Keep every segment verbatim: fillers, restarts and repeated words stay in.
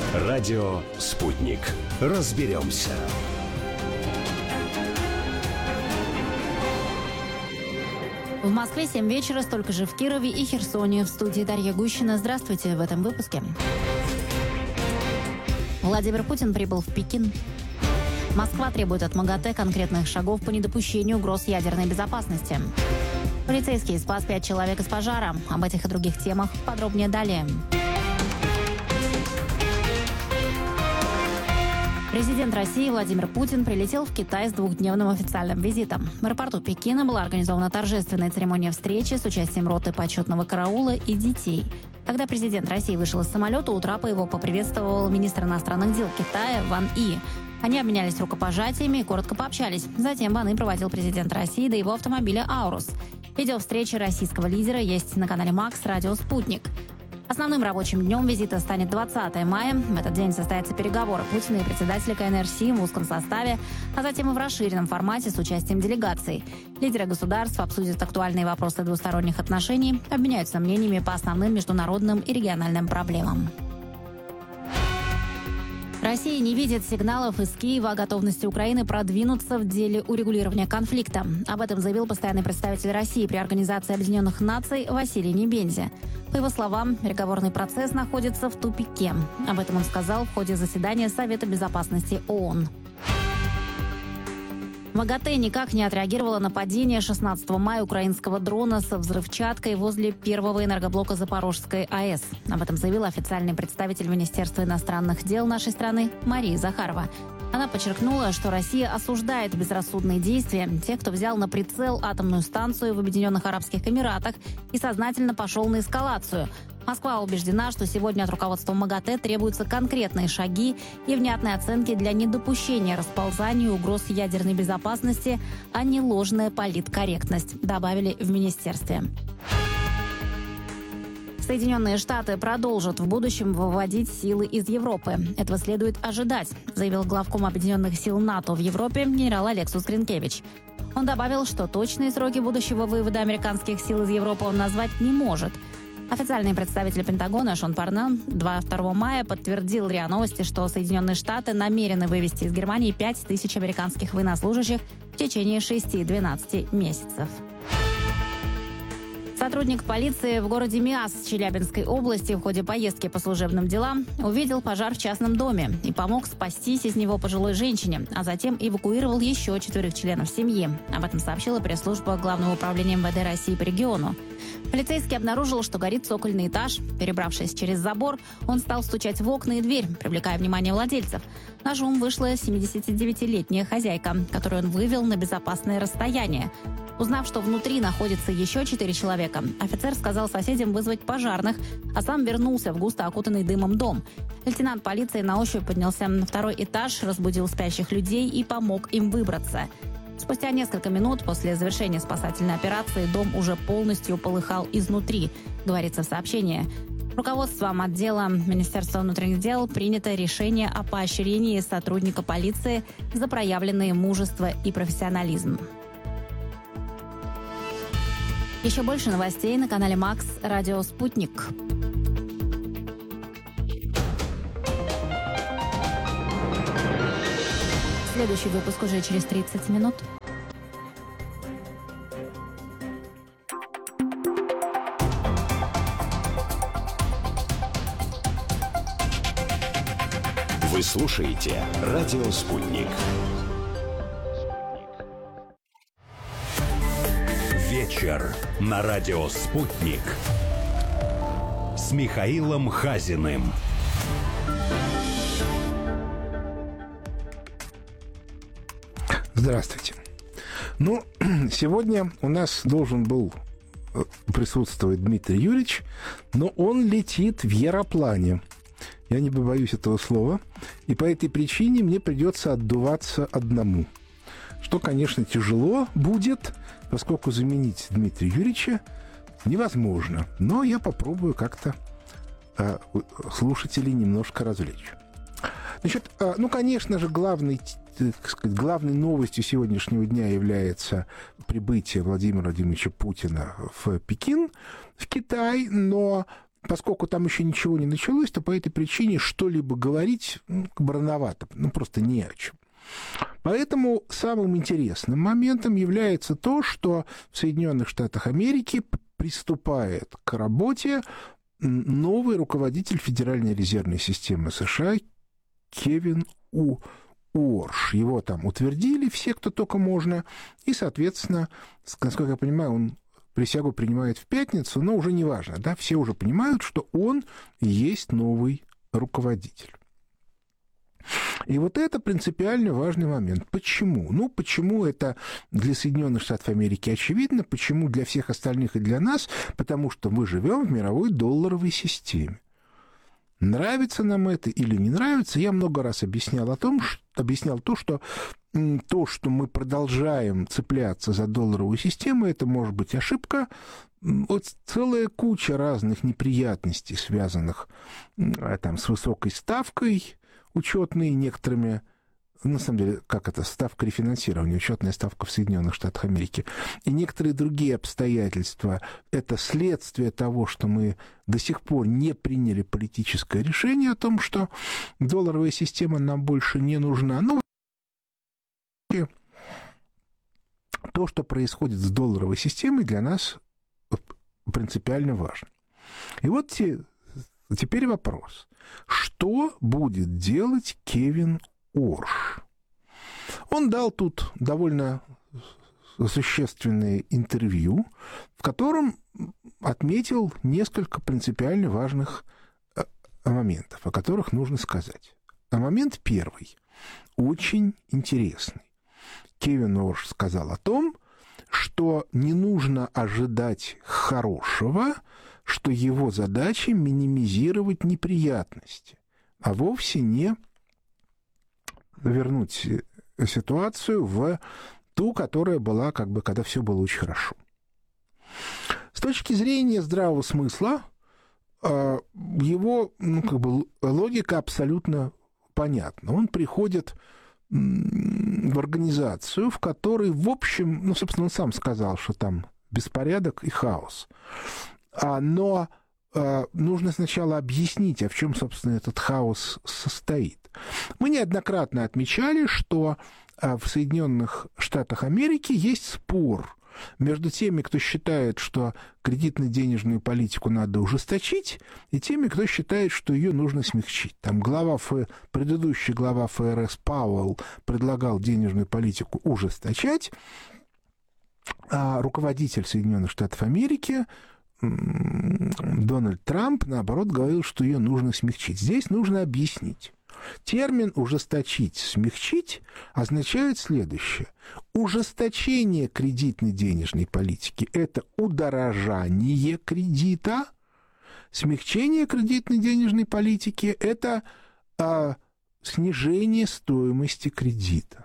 Радио «Спутник». Разберемся. В Москве семь вечера, столько же в Кирове и Херсоне. В студии Дарья Гущина. Здравствуйте в этом выпуске. Владимир Путин прибыл в Пекин. Москва требует от МАГАТЭ конкретных шагов по недопущению угроз ядерной безопасности. Полицейский спас пять человек из пожара. Об этих и других темах подробнее далее. Президент России Владимир Путин прилетел в Китай с двухдневным официальным визитом. В аэропорту Пекина была организована торжественная церемония встречи с участием роты почетного караула и детей. Когда президент России вышел из самолета, у трапа его поприветствовал министр иностранных дел Китая Ван И. Они обменялись рукопожатиями и коротко пообщались. Затем Ван И проводил президента России до его автомобиля «Аурус». Видео встречи российского лидера есть на канале Макс «Радио Спутник». Основным рабочим днем визита станет двадцатого мая. В этот день состоятся переговоры Путина и председателя КНР-Си в узком составе, а затем и в расширенном формате с участием делегаций. Лидеры государств обсудят актуальные вопросы двусторонних отношений, обменяются мнениями по основным международным и региональным проблемам. Россия не видит сигналов из Киева о готовности Украины продвинуться в деле урегулирования конфликта. Об этом заявил постоянный представитель России при Организации Объединенных Наций Василий Небензи. По его словам, переговорный процесс находится в тупике. Об этом он сказал в ходе заседания Совета безопасности ООН. МАГАТЭ никак не отреагировала на падение шестнадцатого мая украинского дрона со взрывчаткой возле первого энергоблока Запорожской АЭС. Об этом заявил официальный представитель Министерства иностранных дел нашей страны Мария Захарова. Она подчеркнула, что Россия осуждает безрассудные действия тех, кто взял на прицел атомную станцию в Объединенных Арабских Эмиратах и сознательно пошел на эскалацию. Москва убеждена, что сегодня от руководства МАГАТЭ требуются конкретные шаги и внятные оценки для недопущения расползания угроз ядерной безопасности, а не ложная политкорректность, добавили в министерстве. Соединенные Штаты продолжат в будущем выводить силы из Европы. Этого следует ожидать, заявил главком Объединенных сил НАТО в Европе генерал Алексус Гринкевич. Он добавил, что точные сроки будущего вывода американских сил из Европы он назвать не может. Официальный представитель Пентагона Шон Парнелл двадцать второго мая подтвердил РИА Новости, что Соединенные Штаты намерены вывести из Германии пять тысяч американских военнослужащих в течение шести-двенадцати месяцев. Сотрудник полиции в городе Миас Челябинской области в ходе поездки по служебным делам увидел пожар в частном доме и помог спастись из него пожилой женщине, а затем эвакуировал еще четверых членов семьи. Об этом сообщила пресс-служба Главного управления эм вэ дэ России по региону. Полицейский обнаружил, что горит цокольный этаж. Перебравшись через забор, он стал стучать в окна и дверь, привлекая внимание владельцев. На шум вышла семидесятидевятилетняя хозяйка, которую он вывел на безопасное расстояние. Узнав, что внутри находится еще четыре человека, офицер сказал соседям вызвать пожарных, а сам вернулся в густо окутанный дымом дом. Лейтенант полиции на ощупь поднялся на второй этаж, разбудил спящих людей и помог им выбраться. Спустя несколько минут после завершения спасательной операции дом уже полностью полыхал изнутри, говорится в сообщении. Руководством отдела Министерства внутренних дел принято решение о поощрении сотрудника полиции за проявленное мужество и профессионализм. Еще больше новостей на канале Макс «Радио Спутник». Следующий выпуск уже через тридцать минут. Вы слушаете «Радио Спутник». Вечер на «Радио Спутник» с Михаилом Хазиным. Здравствуйте. Ну, сегодня у нас должен был присутствовать Дмитрий Юрьевич, но он летит в яроплане. Я не побоюсь этого слова. И по этой причине мне придется отдуваться одному. Что, конечно, тяжело будет, поскольку заменить Дмитрия Юрьевича невозможно. Но я попробую как-то э, слушателей немножко развлечь. Значит, э, ну, конечно же, главной, так сказать, главной новостью сегодняшнего дня является прибытие Владимира Владимировича Путина в Пекин, в Китай, но поскольку там еще ничего не началось, то по этой причине что-либо говорить ну, как бы рановато, ну, просто не о чем. Поэтому самым интересным моментом является то, что в Соединенных Штатах Америки приступает к работе новый руководитель Федеральной резервной системы США Кевин Уорш. Его там утвердили все, кто только можно, и, соответственно, насколько я понимаю, он присягу принимает в пятницу, но уже не важно, да, все уже понимают, что он и есть новый руководитель. И вот это принципиально важный момент. Почему? Ну, почему это для Соединенных Штатов Америки очевидно, почему для всех остальных и для нас? Потому что мы живем в мировой долларовой системе. Нравится нам это или не нравится, я много раз объяснял о том, что, объяснял то, что то, что мы продолжаем цепляться за долларовую систему, это может быть ошибка. Вот целая куча разных неприятностей, связанных там, с высокой ставкой учетной, некоторыми, на самом деле, как это, ставка рефинансирования, учетная ставка в Соединенных Штатах Америки, и некоторые другие обстоятельства, это следствие того, что мы до сих пор не приняли политическое решение о том, что долларовая система нам больше не нужна. Ну, то, что происходит с долларовой системой, для нас принципиально важно. И вот те, теперь вопрос. Что будет делать Кевин Уорш? Он дал тут довольно существенное интервью, в котором отметил несколько принципиально важных моментов, о которых нужно сказать. А момент первый, очень интересный. Кевин Уорш сказал о том, что не нужно ожидать хорошего, что его задача минимизировать неприятности, а вовсе не вернуть ситуацию в ту, которая была, как бы, когда все было очень хорошо. С точки зрения здравого смысла, его, ну, как бы, логика абсолютно понятна. Он приходит в организацию, в которой, в общем, ну, собственно, он сам сказал, что там беспорядок и хаос. Но нужно сначала объяснить, а в чем, собственно, этот хаос состоит. Мы неоднократно отмечали, что в Соединенных Штатах Америки есть спор между теми, кто считает, что кредитно-денежную политику надо ужесточить, и теми, кто считает, что ее нужно смягчить. Там глава Ф... предыдущий глава ФРС Пауэлл предлагал денежную политику ужесточать, а руководитель Соединенных Штатов Америки Дональд Трамп, наоборот, говорил, что ее нужно смягчить. Здесь нужно объяснить. Термин «ужесточить», «смягчить» означает следующее. Ужесточение кредитной денежной политики – это удорожание кредита, смягчение кредитной денежной политики – это а, снижение стоимости кредита.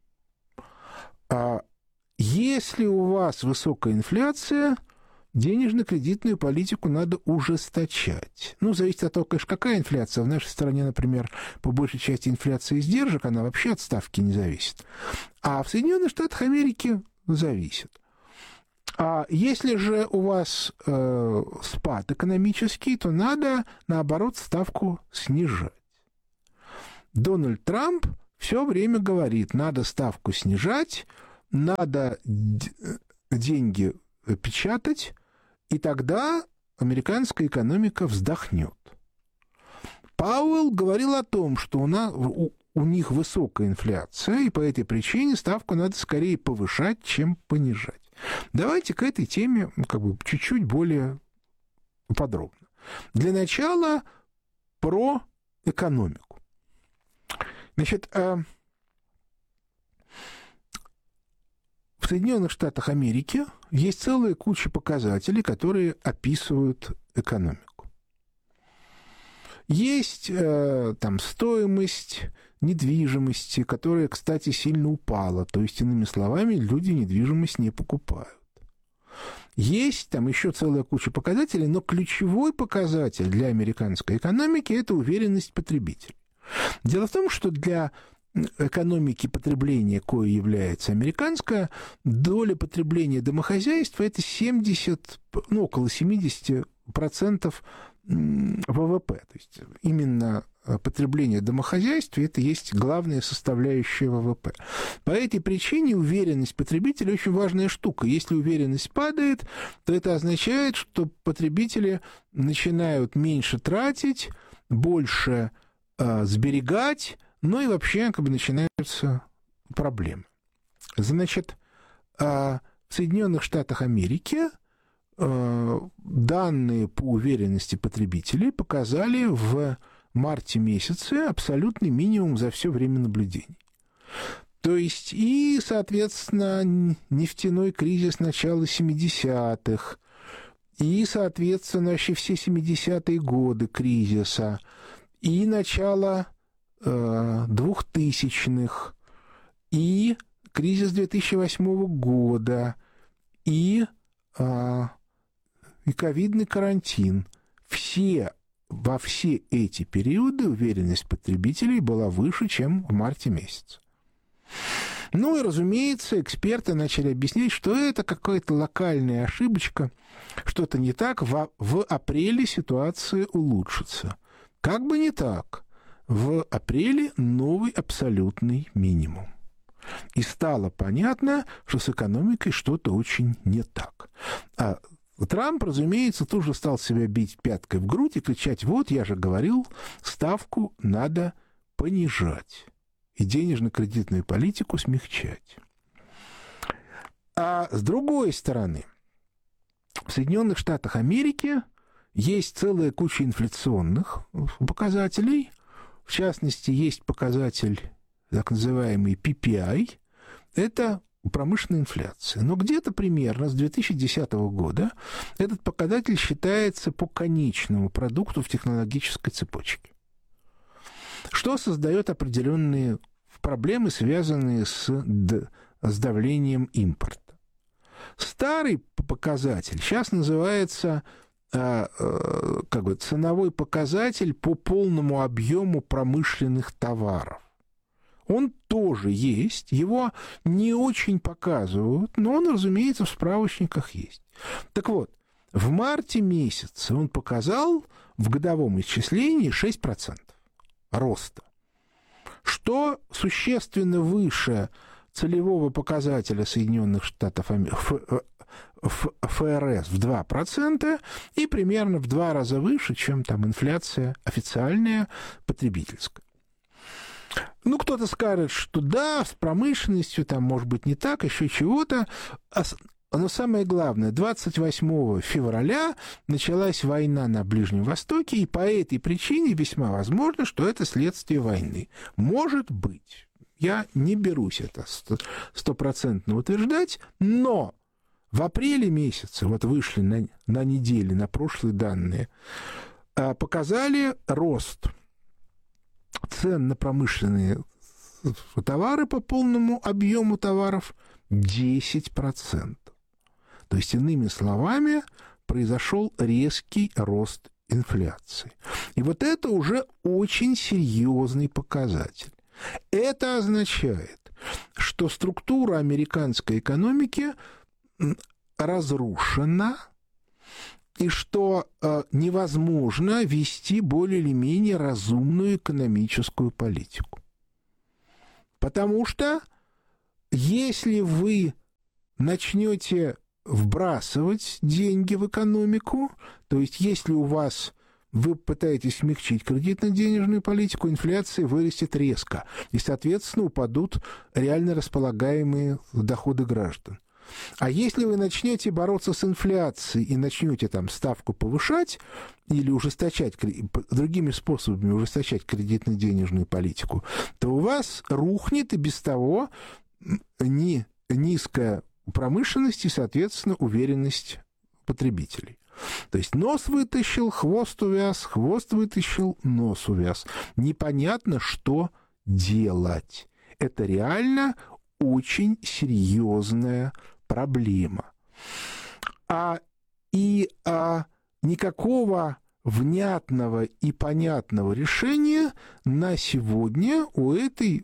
А, если у вас высокая инфляция, денежно-кредитную политику надо ужесточать. Ну, зависит от того, конечно, какая инфляция. В нашей стране, например, по большей части инфляция издержек, она вообще от ставки не зависит. А в Соединенных Штатах Америки зависит. А если же у вас э, спад экономический, то надо, наоборот, ставку снижать. Дональд Трамп все время говорит, надо ставку снижать, надо д- деньги печатать, и тогда американская экономика вздохнет. Пауэлл говорил о том, что у, нас, у, у них высокая инфляция, и по этой причине ставку надо скорее повышать, чем понижать. Давайте к этой теме как бы чуть-чуть более подробно. Для начала про экономику. Значит, в Соединенных Штатах Америки есть целая куча показателей, которые описывают экономику. Есть э, там стоимость недвижимости, которая, кстати, сильно упала. То есть, иными словами, люди недвижимость не покупают. Есть там еще целая куча показателей, но ключевой показатель для американской экономики – это уверенность потребителей. Дело в том, что для экономики потребления, кое является американская, доля потребления домохозяйства – это семьдесят, ну, около семьдесят процентов ВВП. То есть именно потребление домохозяйств — это есть главная составляющая ВВП. По этой причине уверенность потребителя очень важная штука. Если уверенность падает, то это означает, что потребители начинают меньше тратить, больше э, сберегать, ну и вообще как бы начинаются проблемы. Значит, э, в Соединенных Штатах Америки э, данные по уверенности потребителей показали в марте месяце абсолютный минимум за все время наблюдений. То есть и, соответственно, нефтяной кризис начала семидесятых, и, соответственно, вообще все семидесятые годы кризиса, и начало э, двухтысячных, и кризис две тысячи восьмого года, и, э, и ковидный карантин. Все Во все эти периоды уверенность потребителей была выше, чем в марте месяце. Ну и, разумеется, эксперты начали объяснять, что это какая-то локальная ошибочка, что-то не так, в, в апреле ситуация улучшится. Как бы не так, в апреле новый абсолютный минимум. И стало понятно, что с экономикой что-то очень не так. А Трамп, разумеется, тоже стал себя бить пяткой в грудь и кричать: вот, я же говорил, ставку надо понижать и денежно-кредитную политику смягчать. А с другой стороны, в Соединенных Штатах Америки есть целая куча инфляционных показателей. В частности, есть показатель, так называемый пи пи ай. Это промышленная инфляция. Но где-то примерно с две тысячи десятого года этот показатель считается по конечному продукту в технологической цепочке, что создает определенные проблемы, связанные с, с давлением импорта. Старый показатель сейчас называется а, а, как бы, ценовой показатель по полному объему промышленных товаров. Он тоже есть, его не очень показывают, но он, разумеется, в справочниках есть. Так вот, в марте месяце он показал в годовом исчислении шесть процентов роста, что существенно выше целевого показателя Соединенных Штатов Америки, эф эр эс в два процента и примерно в два раза выше, чем там инфляция официальная потребительская. Ну, кто-то скажет, что да, с промышленностью там может быть не так, еще чего-то. Но самое главное, двадцать восьмого февраля началась война на Ближнем Востоке, и по этой причине весьма возможно, что это следствие войны. Может быть. Я не берусь это стопроцентно утверждать, но в апреле месяце, вот вышли на, на неделе, на прошлые данные, показали рост цен на промышленные товары по полному объему товаров десять процентов. То есть, иными словами, произошел резкий рост инфляции. И вот это уже очень серьезный показатель. Это означает, что структура американской экономики разрушена, и что э, невозможно вести более или менее разумную экономическую политику. Потому что если вы начнете вбрасывать деньги в экономику, то есть если у вас вы пытаетесь смягчить кредитно-денежную политику, инфляция вырастет резко, и, соответственно, упадут реально располагаемые доходы граждан. А если вы начнете бороться с инфляцией и начнете там ставку повышать или ужесточать, другими способами ужесточать кредитно-денежную политику, то у вас рухнет и без того не низкая промышленность и, соответственно, уверенность потребителей. То есть нос вытащил, хвост увяз, хвост вытащил, нос увяз. Непонятно, что делать. Это реально очень серьезная проблема. А, и а, никакого внятного и понятного решения на сегодня у этой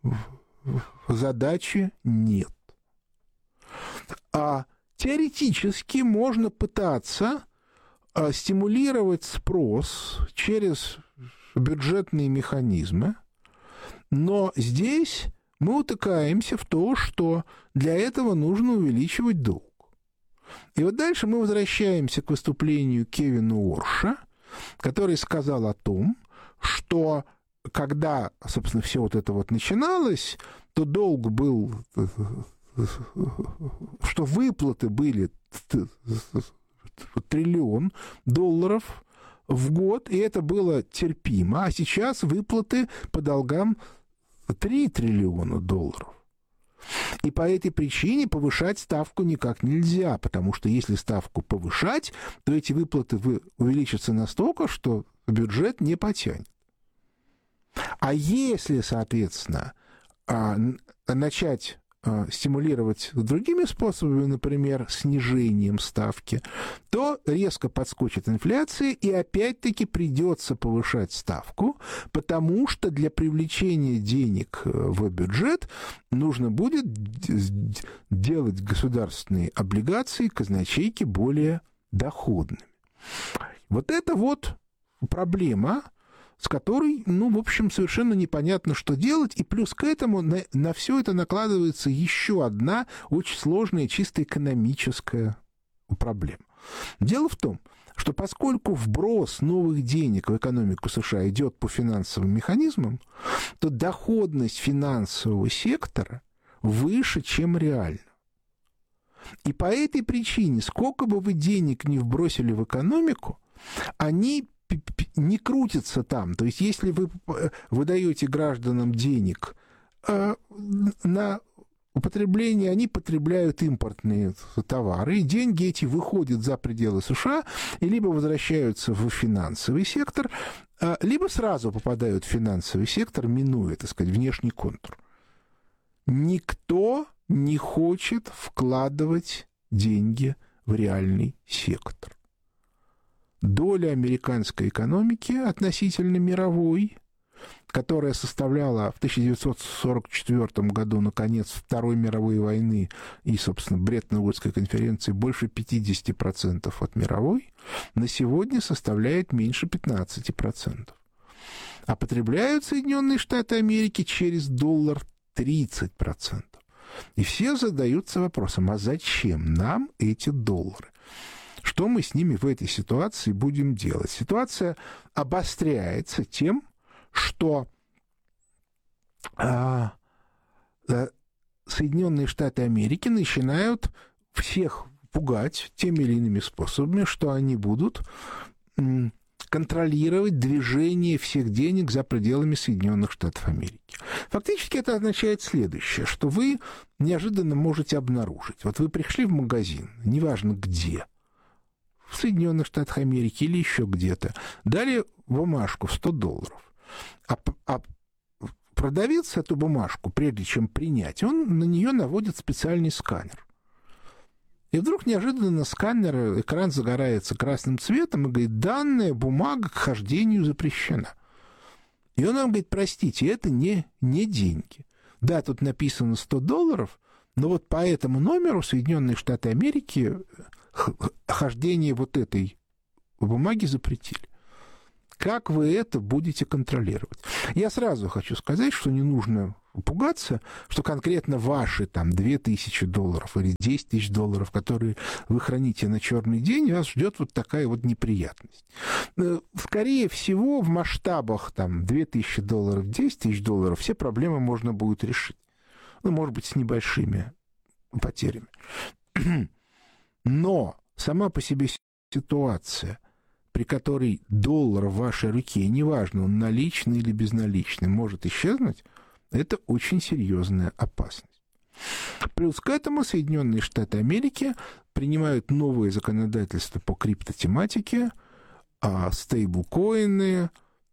задачи нет. А теоретически можно пытаться стимулировать спрос через бюджетные механизмы, но здесь мы утыкаемся в то, что для этого нужно увеличивать долг. И вот дальше мы возвращаемся к выступлению Кевина Уорша, который сказал о том, что когда, собственно, все вот это вот начиналось, то долг был, что выплаты были триллион долларов в год, и это было терпимо, а сейчас выплаты по долгам три триллиона долларов. И по этой причине повышать ставку никак нельзя, потому что если ставку повышать, то эти выплаты увеличатся настолько, что бюджет не потянет. А если, соответственно, начать стимулировать другими способами, например, снижением ставки, то резко подскочит инфляция, и опять-таки придется повышать ставку, потому что для привлечения денег в бюджет нужно будет делать государственные облигации, казначейки более доходными. Вот это вот проблема, с которой, ну, в общем, совершенно непонятно, что делать, и плюс к этому на, на все это накладывается еще одна очень сложная, чисто экономическая проблема. Дело в том, что поскольку вброс новых денег в экономику США идет по финансовым механизмам, то доходность финансового сектора выше, чем реально. И по этой причине, сколько бы вы денег ни вбросили в экономику, они не крутится там. То есть, если вы выдаете гражданам денег э, на употребление, они потребляют импортные товары, и деньги эти выходят за пределы США и либо возвращаются в финансовый сектор, э, либо сразу попадают в финансовый сектор, минуя, так сказать, внешний контур. Никто не хочет вкладывать деньги в реальный сектор. Доля американской экономики относительно мировой, которая составляла в тысяча девятьсот сорок четвёртом году, наконец, Второй мировой войны и, собственно, Бреттон-Вудской конференции, больше пятьдесят процентов от мировой, на сегодня составляет меньше пятнадцать процентов. А потребляют Соединенные Штаты Америки через доллар тридцать процентов. И все задаются вопросом, а зачем нам эти доллары? Что мы с ними в этой ситуации будем делать? Ситуация обостряется тем, что а, а, Соединенные Штаты Америки начинают всех пугать теми или иными способами, что они будут м, контролировать движение всех денег за пределами Соединенных Штатов Америки. Фактически это означает следующее, что вы неожиданно можете обнаружить. Вот вы пришли в магазин, неважно где, в Соединенных Штатах Америки или еще где-то, дали бумажку в сто долларов, а, а продавец эту бумажку, прежде чем принять, он на нее наводит специальный сканер. И вдруг неожиданно сканер, экран загорается красным цветом и говорит, данная бумага к хождению запрещена. И он нам говорит, простите, это не, не деньги. Да, тут написано сто долларов, но вот по этому номеру Соединенные Штаты Америки хождение вот этой бумаги запретили. Как вы это будете контролировать? Я сразу хочу сказать, что не нужно пугаться, что конкретно ваши там две тысячи долларов или десять тысяч долларов, которые вы храните на черный день, вас ждет вот такая вот неприятность. Скорее всего, в масштабах там две тысячи долларов, десять тысяч долларов все проблемы можно будет решить. Ну, может быть, с небольшими потерями. Но сама по себе ситуация, при которой доллар в вашей руке, неважно, он наличный или безналичный, может исчезнуть, это очень серьезная опасность. Плюс к этому Соединенные Штаты Америки принимают новые законодательства по криптотематике, стейблкоины,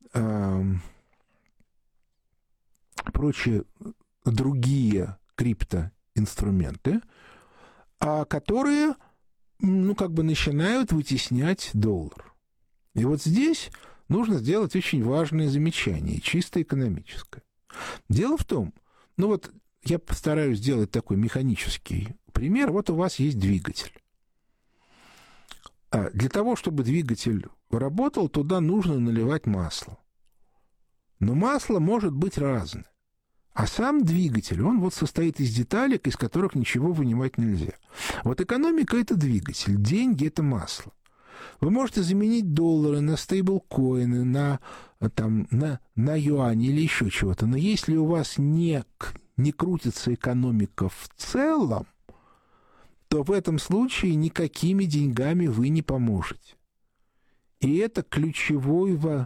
прочие другие криптоинструменты, которые, ну, как бы начинают вытеснять доллар. И вот здесь нужно сделать очень важное замечание, чисто экономическое. Дело в том, ну вот я постараюсь сделать такой механический пример. Вот у вас есть двигатель. Для того, чтобы двигатель работал, туда нужно наливать масло. Но масло может быть разное. А сам двигатель, он вот состоит из деталек, из которых ничего вынимать нельзя. Вот экономика – это двигатель, деньги – это масло. Вы можете заменить доллары на стейблкоины, на, там, на, на юани или еще чего-то. Но если у вас не, не крутится экономика в целом, то в этом случае никакими деньгами вы не поможете. И это ключевой во,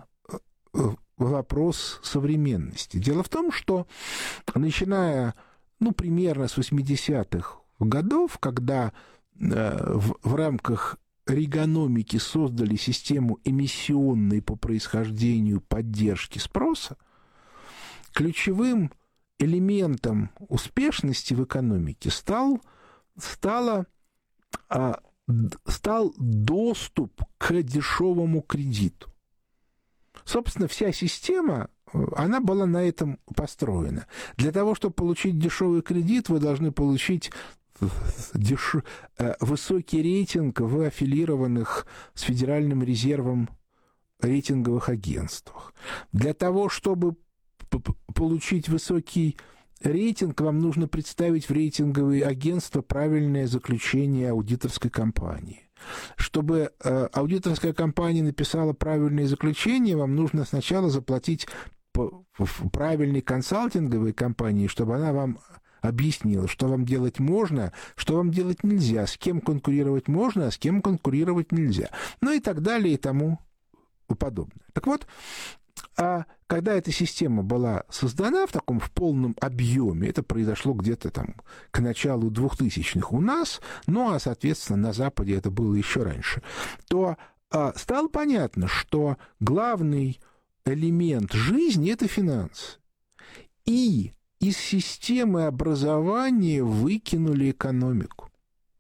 вопрос современности. Дело в том, что начиная, ну, примерно с восьмидесятых годов, когда э, в, в рамках регономики создали систему эмиссионной по происхождению поддержки спроса, ключевым элементом успешности в экономике стал, стало, а, стал доступ к дешевому кредиту. Собственно, вся система, она была на этом построена. Для того, чтобы получить дешевый кредит, вы должны получить деш... высокий рейтинг в аффилированных с Федеральным резервом рейтинговых агентствах. Для того, чтобы получить высокий рейтинг, вам нужно представить в рейтинговые агентства правильное заключение аудиторской компании. Чтобы э, аудиторская компания написала правильное заключение, вам нужно сначала заплатить по, в правильной консалтинговой компании, чтобы она вам объяснила, что вам делать можно, что вам делать нельзя, с кем конкурировать можно, а с кем конкурировать нельзя. Ну и так далее и тому подобное. Так вот, а когда эта система была создана в таком в полном объеме, это произошло где-то там к началу двухтысячных у нас, ну а, соответственно, на Западе это было еще раньше, то а, стало понятно, что главный элемент жизни – это финансы. И из системы образования выкинули экономику.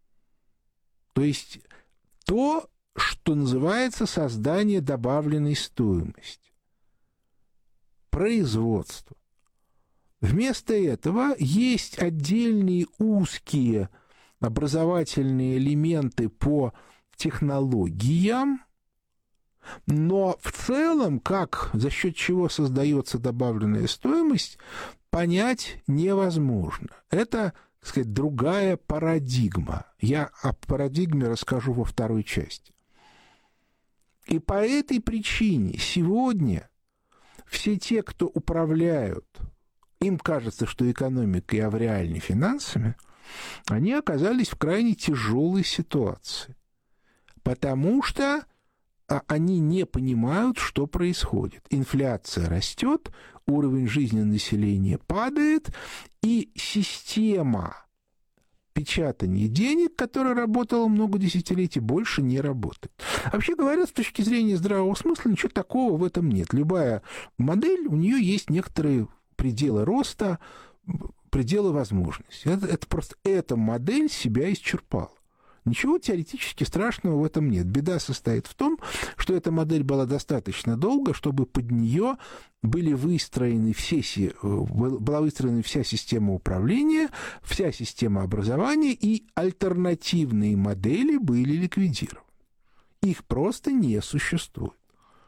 То есть то, что называется создание добавленной стоимости. Производство. Вместо этого есть отдельные узкие образовательные элементы по технологиям, но в целом, как, за счет чего создается добавленная стоимость, понять невозможно. Это, так сказать, другая парадигма. Я о парадигме расскажу во второй части. И по этой причине сегодня все те, кто управляют, им кажется, что экономикой, а в реальне финансами, они оказались в крайне тяжелой ситуации, потому что они не понимают, что происходит. Инфляция растет, уровень жизни населения падает, и система печатания денег, которая работала много десятилетий, больше не работает. Вообще говоря, с точки зрения здравого смысла, ничего такого в этом нет. Любая модель, у нее есть некоторые пределы роста, пределы возможностей. Это, это просто эта модель себя исчерпала. Ничего теоретически страшного в этом нет. Беда состоит в том, что эта модель была достаточно долго, чтобы под нее были выстроены все, была выстроена вся система управления, вся система образования, и альтернативные модели были ликвидированы. Их просто не существует.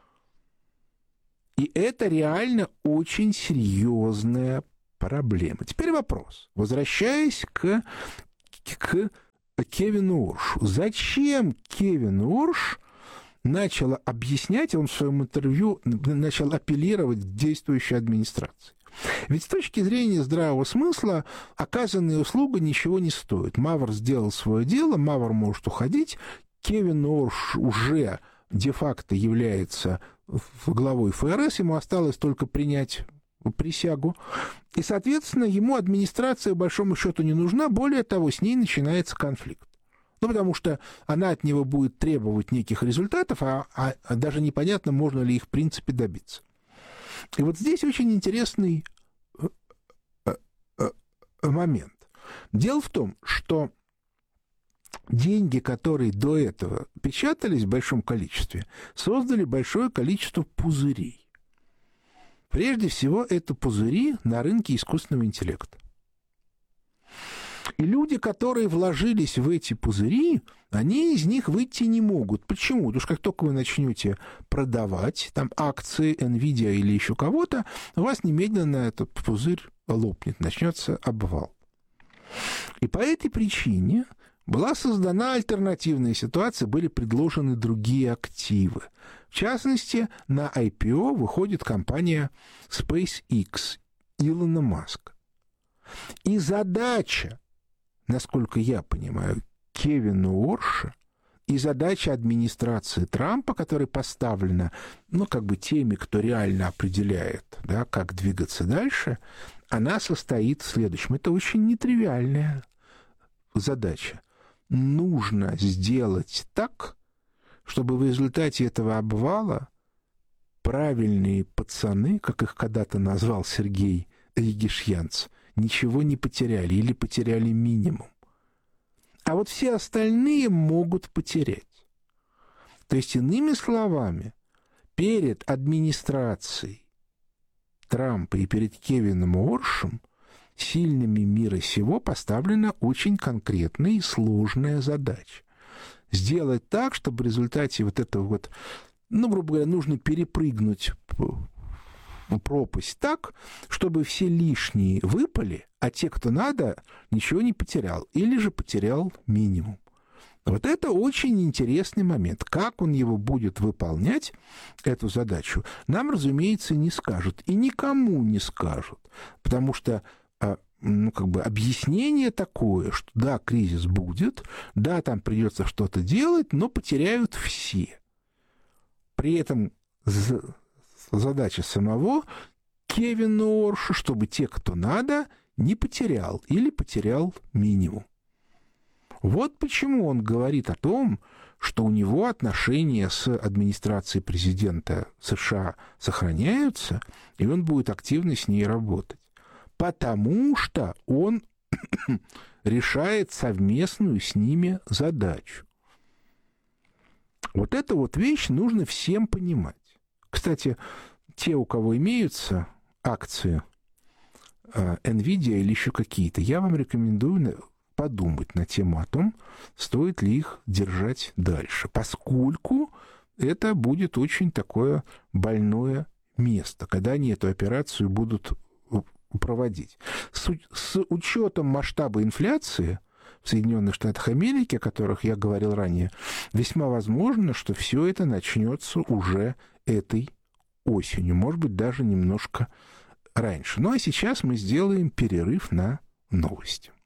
И это реально очень серьезная проблема. Теперь вопрос. Возвращаясь к, к Кевину Оршу. Зачем Кевин Орш начал объяснять, он в своем интервью начал апеллировать к действующей администрации? Ведь с точки зрения здравого смысла оказанная услуга ничего не стоит. Мавр сделал свое дело, Мавр может уходить, Кевин Орш уже де-факто является главой эф эр эс, ему осталось только принять присягу. И, соответственно, ему администрация, по большому счету, не нужна. Более того, с ней начинается конфликт. Ну, потому что она от него будет требовать неких результатов, а, а, а даже непонятно, можно ли их, в принципе, добиться. И вот здесь очень интересный момент. Дело в том, что деньги, которые до этого печатались в большом количестве, создали большое количество пузырей. Прежде всего, это пузыри на рынке искусственного интеллекта. И люди, которые вложились в эти пузыри, они из них выйти не могут. Почему? Потому что как только вы начнете продавать там акции NVIDIA или еще кого-то, у вас немедленно этот пузырь лопнет, начнется обвал. И по этой причине была создана альтернативная ситуация, были предложены другие активы. В частности, на ай пи о выходит компания SpaceX Илона Маска. И задача, насколько я понимаю, Кевина Уорша и задача администрации Трампа, которая поставлена, ну, как бы теми, кто реально определяет, да, как двигаться дальше, она состоит в следующем. Это очень нетривиальная задача. Нужно сделать так, чтобы в результате этого обвала правильные пацаны, как их когда-то назвал Сергей Регишьянц, ничего не потеряли или потеряли минимум. А вот все остальные могут потерять. То есть, иными словами, перед администрацией Трампа и перед Кевином Уоршем сильными мира сего поставлена очень конкретная и сложная задача. Сделать так, чтобы в результате вот этого вот, ну, грубо говоря, нужно перепрыгнуть пропасть так, чтобы все лишние выпали, а те, кто надо, ничего не потерял. Или же потерял минимум. Вот это очень интересный момент. Как он его будет выполнять, эту задачу, нам, разумеется, не скажут. И никому не скажут. Потому что ну, как бы объяснение такое, что да, кризис будет, да, там придется что-то делать, но потеряют все. При этом задача самого Кевина Уорша, чтобы те, кто надо, не потерял или потерял минимум. Вот почему он говорит о том, что у него отношения с администрацией президента США сохраняются, и он будет активно с ней работать. Потому что он решает совместную с ними задачу. Вот эту вот вещь нужно всем понимать. Кстати, те, у кого имеются акции NVIDIA или еще какие-то, я вам рекомендую подумать на тему о том, стоит ли их держать дальше, поскольку это будет очень такое больное место, когда они эту операцию будут проводить. С, с учетом масштаба инфляции в Соединенных Штатах Америки, о которых я говорил ранее, весьма возможно, что все это начнется уже этой осенью, может быть, даже немножко раньше. Ну а сейчас мы сделаем перерыв на новости.